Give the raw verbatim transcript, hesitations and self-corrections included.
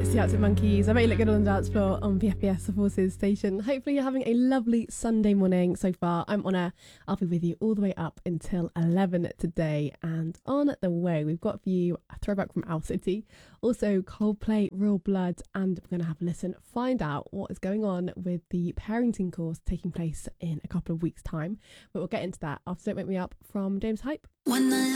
The Arctic Monkeys. I bet you look good on the dance floor on V F B S, the Forces station. Hopefully you're having a lovely Sunday morning so far. I'm Honor. I'll be with you all the way up until eleven today. And on the way, we've got for you a throwback from Owl City, also Coldplay, Real Blood, and we're going to have a listen, find out what is going on with the parenting course taking place in a couple of weeks' time. But we'll get into that after Don't Wake Me Up from James Hype. When the